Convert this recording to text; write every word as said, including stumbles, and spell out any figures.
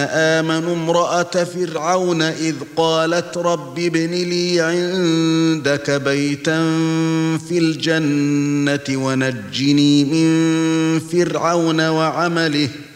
آمنوا امرأة فرعون إذ قالت رب ابن لي عندك بيتا في الجنة ونجني من فرعون وعمله